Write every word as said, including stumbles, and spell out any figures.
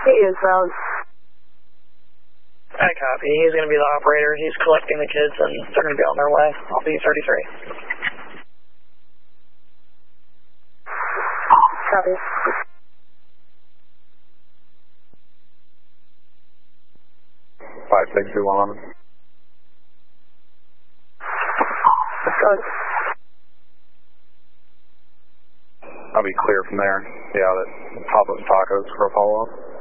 He is found. I copy. He's going to be the operator. He's collecting the kids, and they're going to be on their way. I'll be thirty-three. Copy. five six two one. Let's go. I'll be clear from there. Yeah, that pop up tacos for a follow up.